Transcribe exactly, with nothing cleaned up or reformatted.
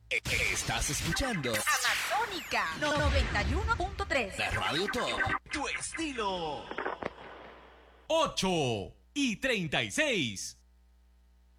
Estás escuchando Amazónica noventa y uno punto tres. la Radio Top. Tu estilo. ocho y treinta y seis.